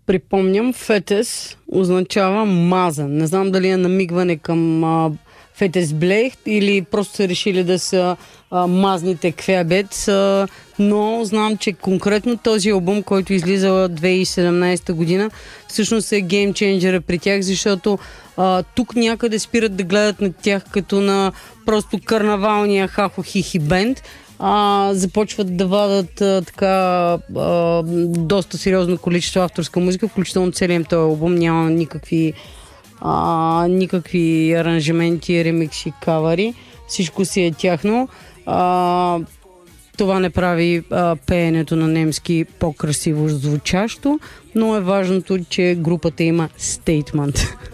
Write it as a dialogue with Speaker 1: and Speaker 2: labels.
Speaker 1: припомням, фетес означава мазан. Не знам дали е намигване към фетес блех или просто са решили да са мазните квебец, но знам, че конкретно този албум, който излиза 2017 година, всъщност е геймченджера при тях, защото тук някъде спират да гледат на тях като на просто карнавалния хахо-хихи бенд, започват да вадат доста сериозно количество авторска музика, включително целият този албум няма никакви аранжименти, ремикси, кавари. Всичко си е тяхно. Това не прави пеенето на немски по-красиво звучащо, но е важното, че групата има стейтмент.